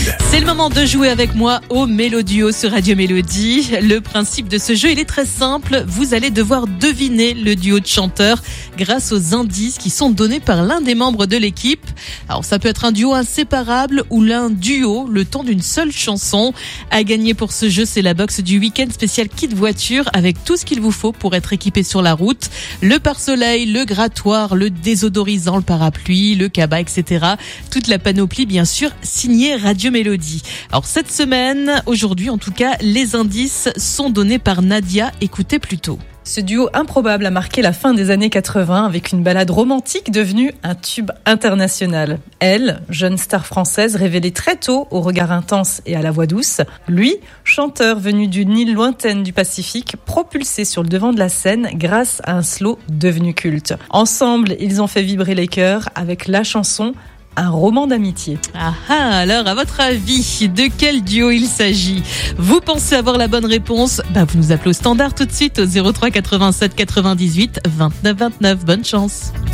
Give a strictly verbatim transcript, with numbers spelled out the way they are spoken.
C'est le moment de jouer avec moi au Méloduo sur Radio Mélodie. Le principe de ce jeu, il est très simple. Vous allez devoir deviner le duo de chanteurs grâce aux indices qui sont donnés par l'un des membres de l'équipe. Alors ça peut être un duo inséparable ou l'un duo le temps d'une seule chanson. À gagner pour ce jeu, c'est la box du week-end spécial kit voiture avec tout ce qu'il vous faut pour être équipé sur la route. Le pare-soleil, le grattoir, le désodorisant, le parapluie, le cabas, et cetera. Toute la panoplie, bien sûr, signée Radio Mélodie. Alors cette semaine, aujourd'hui en tout cas, les indices sont donnés par Nadia. Écoutez plutôt. Ce duo improbable a marqué la fin des années quatre-vingts avec une ballade romantique devenue un tube international. Elle, jeune star française révélée très tôt au regard intense et à la voix douce. Lui, chanteur venu d'une île lointaine du Pacifique, propulsé sur le devant de la scène grâce à un slow devenu culte. Ensemble, ils ont fait vibrer les cœurs avec la chanson Un roman d'amitié. Ah ah, alors à votre avis, de quel duo il s'agit? Vous pensez avoir la bonne réponse? Bah vous nous appelez au standard tout de suite au zéro trois quatre-vingt-sept quatre-vingt-dix-huit vingt-neuf vingt-neuf. Bonne chance.